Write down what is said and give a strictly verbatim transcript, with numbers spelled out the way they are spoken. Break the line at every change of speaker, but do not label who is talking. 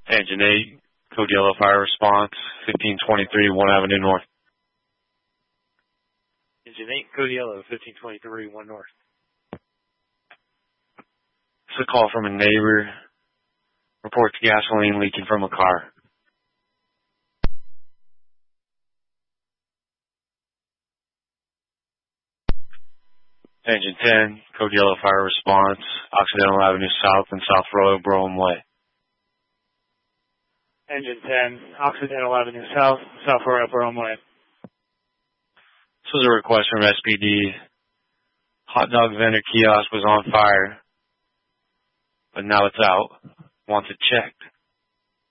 Engine eight, code yellow, fire response, fifteen twenty-three, one Avenue North.
Engine eight, code yellow, fifteen twenty-three, one North.
It's a call from a neighbor. Reports gasoline leaking from a car. Engine ten, code yellow, fire response, Occidental Avenue South and South Royal Brougham Way.
Engine ten, Occidental Avenue South, South Royal Brougham Way.
This was a request from S P D. Hot dog vendor kiosk was on fire, but now it's out. Wants it checked.